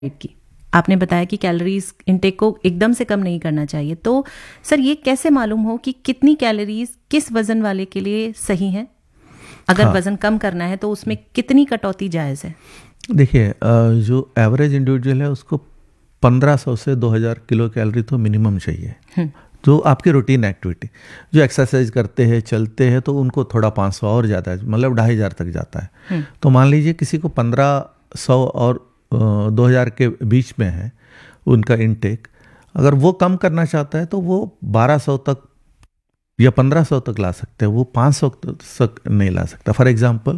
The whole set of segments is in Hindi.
की आपने बताया कि कैलोरीज इनटेक को एकदम से कम नहीं करना चाहिए, तो सर ये कैसे मालूम हो कि कितनी कैलोरीज किस वजन वाले के लिए सही है? अगर वजन कम करना है तो उसमें कितनी कटौती जायज़ है? देखिए, जो एवरेज इंडिविजुअल है उसको 1500 से 2000 किलो कैलोरी तो मिनिमम चाहिए। तो आपकी रूटीन एक्टिविटी जो एक्सरसाइज करते हैं, चलते हैं, तो उनको थोड़ा 500 और ज़्यादा है, मतलब 2500 तक जाता है। तो मान लीजिए किसी को 1500 और 2000 के बीच में है उनका इनटेक, अगर वो कम करना चाहता है तो वो 1200 तक या 1500 तक ला सकते हैं, वो 500 तक नहीं ला सकता। फॉर एग्जांपल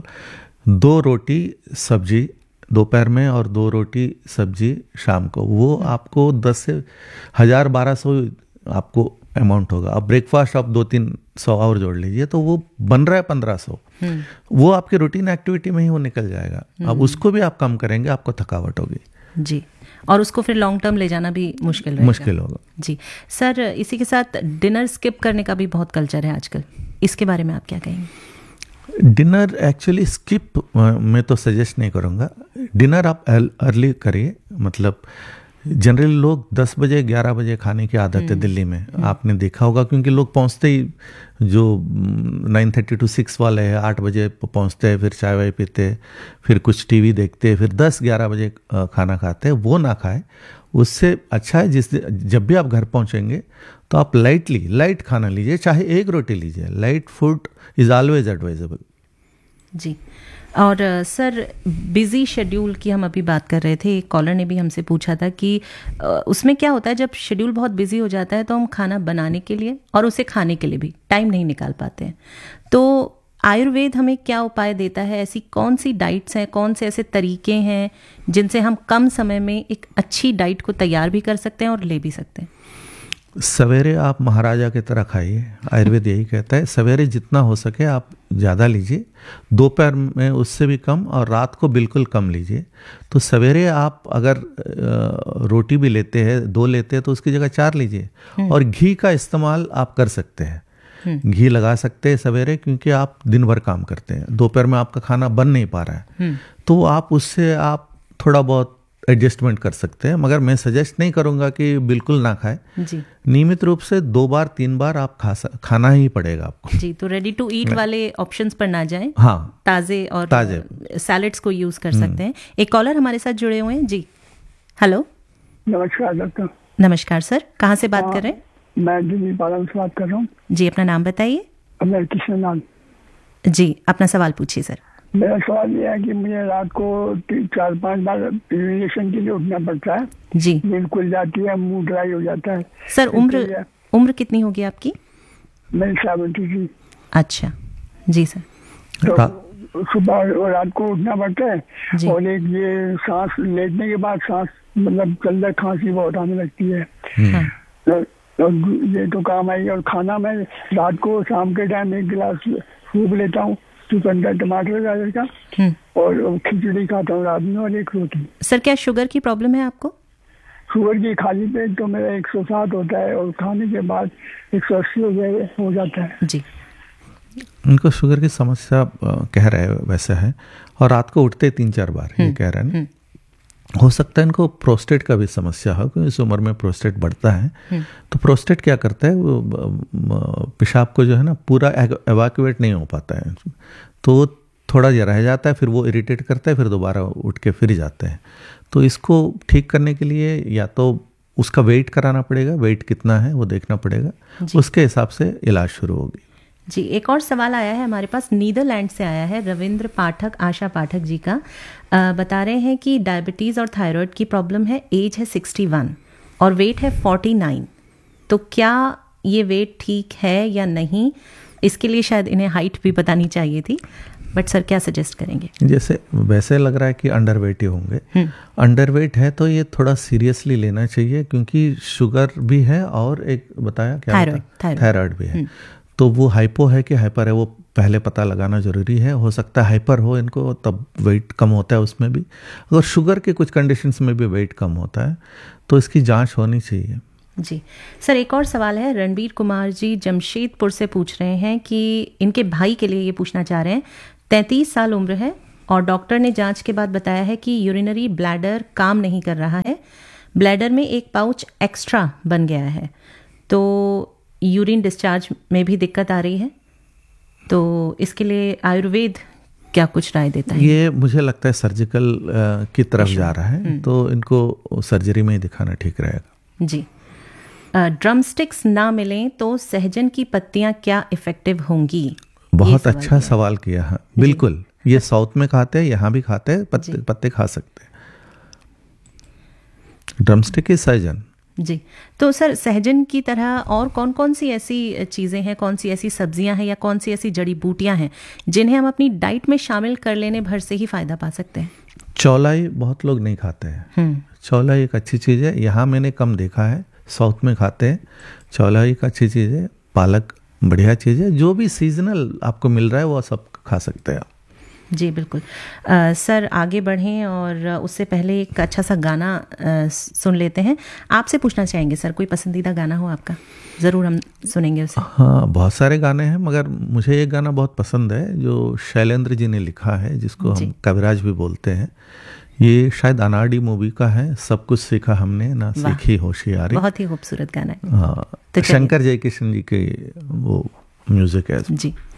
2 रोटी सब्जी दोपहर में और 2 रोटी सब्जी शाम को, वो आपको 10 से 1000-1200 आपको अमाउंट होगा। अब ब्रेकफास्ट आप 200-300 और जोड़ लीजिए तो वो बन रहा है 1500। वो आपकी रूटीन एक्टिविटी में ही वो निकल जाएगा। अब उसको भी आप कम करेंगे, आपको थकावट होगी जी, और उसको फिर लॉन्ग टर्म ले जाना भी मुश्किल होगा जी। सर, इसी के साथ डिनर स्किप करने का भी बहुत कल्चर है आजकल, इसके बारे में आप क्या कहेंगे? डिनर एक्चुअली स्किप मैं तो सजेस्ट नहीं करूँगा। डिनर आप अर्ली करिए, मतलब जनरली लोग 10 बजे 11 बजे खाने की आदत है दिल्ली में, आपने देखा होगा, क्योंकि लोग पहुंचते ही जो 9:30 to 6 वाले हैं 8 बजे पहुंचते हैं, फिर चाय वाय पीते हैं, फिर कुछ टीवी देखते हैं, फिर 10-11 बजे खाना खाते हैं। वो ना खाए, उससे अच्छा है जब भी आप घर पहुंचेंगे तो आप लाइट खाना लीजिए, चाहे 1 रोटी लीजिए। Light food is always advisable जी। और सर, बिज़ी शेड्यूल की हम अभी बात कर रहे थे, एक कॉलर ने भी हमसे पूछा था कि उसमें क्या होता है जब शेड्यूल बहुत बिजी हो जाता है तो हम खाना बनाने के लिए और उसे खाने के लिए भी टाइम नहीं निकाल पाते हैं। तो आयुर्वेद हमें क्या उपाय देता है? ऐसी कौन सी डाइट्स हैं, कौन से ऐसे तरीके हैं जिनसे हम कम समय में एक अच्छी डाइट को तैयार भी कर सकते हैं और ले भी सकते हैं? सवेरे आप महाराजा की तरह खाइए, आयुर्वेद यही कहता है। सवेरे जितना हो सके आप ज़्यादा लीजिए, दोपहर में उससे भी कम, और रात को बिल्कुल कम लीजिए। तो सवेरे आप अगर रोटी भी लेते हैं, 2 लेते हैं, तो उसकी जगह 4 लीजिए। और घी का इस्तेमाल आप कर सकते हैं, घी लगा सकते हैं सवेरे, क्योंकि आप दिन भर काम करते हैं, दोपहर में आपका खाना बन नहीं पा रहा है, तो आप उससे आप थोड़ा बहुत एडजस्टमेंट कर सकते हैं। मगर मैं सजेस्ट नहीं करूंगा कि बिल्कुल ना खाएं जी। नियमित रूप से 2 बार 3 बार आप खाना ही पड़ेगा आपको जी। तो रेडी टू ईट वाले ऑप्शंस पर ना जाएं, हाँ, ताजे सैलेड्स को यूज कर सकते हैं। एक कॉलर हमारे साथ जुड़े हुए हैं जी। हेलो, नमस्कार डॉक्टर। नमस्कार सर, कहाँ से बात कर रहे हैं? मैं दिल्ली पालम से बात कर रहा हूँ जी। अपना नाम बताइए। अमर कृष्ण नाम जी। अपना सवाल पूछिए सर। मेरा सवाल यह है कि मुझे रात को 4-5 बार यूरिनेशन के लिए उठना पड़ता है जी। नींद खुल जाती है, मुंह ड्राई हो जाता है। सर, उम्र कितनी होगी आपकी? मेरी 73। अच्छा जी सर। तो सुबह और रात को उठना पड़ता है, और एक ये सांस लेटने के बाद सांस मतलब चलता खांसी बहुत आने लगती है। तो ये तो काम आई। और खाना मैं रात को शाम के टाइम 1 गिलास सूप लेता हूँ, चुकंदर टमाटर गाजर का, और खिचड़ी खाता हूँ रात में, और 1 रोटी। सर, क्या शुगर की प्रॉब्लम है आपको? शुगर की खाली पेट तो मेरा 107 होता है, और खाने के बाद 180 हो जाता है जी। उनको शुगर की समस्या कह रहे हैं वैसा है, और रात को उठते 3-4 बार ये कह रहे हैं। हो सकता है इनको प्रोस्टेट का भी समस्या हो, क्योंकि इस उम्र में प्रोस्टेट बढ़ता है। तो प्रोस्टेट क्या करता है, वो पेशाब को जो है ना पूरा एवाक्यूएट नहीं हो पाता है, तो थोड़ा रह जाता है, फिर वो इरिटेट करता है, फिर दोबारा उठ के फिर जाते हैं। तो इसको ठीक करने के लिए या तो उसका वेट कराना पड़ेगा, वेट कितना है वो देखना पड़ेगा, उसके हिसाब से इलाज शुरू होगी जी। एक और सवाल आया है हमारे पास, नीदरलैंड से आया है, रविंद्र पाठक, आशा पाठक जी का। बता रहे हैं कि डायबिटीज़ और थायराइड की प्रॉब्लम है, एज है 61 और वेट है 49। तो क्या ये वेट ठीक है या नहीं? इसके लिए शायद इन्हें हाइट भी बतानी चाहिए थी, बट सर क्या सजेस्ट करेंगे? जैसे वैसे लग रहा है कि अंडरवेट ही होंगे। अंडरवेट है तो ये थोड़ा सीरियसली लेना चाहिए, क्योंकि शुगर भी है और एक बताया क्या थायराइड भी है। तो वो हाइपो है कि हाइपर है, वो पहले पता लगाना ज़रूरी है। हो सकता है हाइपर हो इनको, तब वेट कम होता है उसमें भी। अगर शुगर के कुछ कंडीशंस में भी वेट कम होता है तो इसकी जांच होनी चाहिए जी। सर, एक और सवाल है, रणबीर कुमार जी जमशेदपुर से पूछ रहे हैं कि इनके भाई के लिए ये पूछना चाह रहे हैं, 33 साल उम्र है, और डॉक्टर ने जांच के बाद बताया है कि यूरिनरी ब्लैडर काम नहीं कर रहा है, ब्लैडर में एक पाउच एक्स्ट्रा बन गया है, तो यूरिन डिस्चार्ज में भी दिक्कत आ रही है। तो इसके लिए आयुर्वेद क्या कुछ राय देता है? ये मुझे लगता है सर्जिकल की तरफ जा रहा है, तो इनको सर्जरी में ही दिखाना ठीक रहेगा। जी। ड्रम स्टिक्स ना मिलें तो सहजन की पत्तियां क्या इफेक्टिव होंगी? बहुत अच्छा सवाल किया है। बिल्कुल, ये साउथ में खाते हैं, यहाँ भी खाते हैं, पत्ते खा सकते हैं। ड्रमस्टिक की सहजन। जी। तो सर, सहजन की तरह और कौन कौन सी ऐसी चीज़ें हैं, कौन सी ऐसी सब्जियां हैं या कौन सी ऐसी जड़ी बूटियां हैं जिन्हें हम अपनी डाइट में शामिल कर लेने भर से ही फ़ायदा पा सकते हैं? चौलाई बहुत लोग नहीं खाते हैं। चौलाई एक अच्छी चीज़ है, यहाँ मैंने कम देखा है, साउथ में खाते हैं। चौलाई एक अच्छी चीज़ है, पालक बढ़िया चीज़ है, जो भी सीजनल आपको मिल रहा है वो सब खा सकते हैं आप। जी बिल्कुल। सर आगे बढ़ें और उससे पहले एक अच्छा सा गाना सुन लेते हैं। आपसे पूछना चाहेंगे सर, कोई पसंदीदा गाना हो आपका? ज़रूर हम सुनेंगे उसे। हाँ, बहुत सारे गाने हैं, मगर मुझे एक गाना बहुत पसंद है जो शैलेंद्र जी ने लिखा है, जिसको हम कविराज भी बोलते हैं। ये शायद अनाड़ी मूवी का है, सब कुछ सीखा हमने ना सीखी होशियारी। बहुत ही खूबसूरत गाना है। हाँ, तो शंकर जयकिशन जी के वो म्यूजिक है। जी।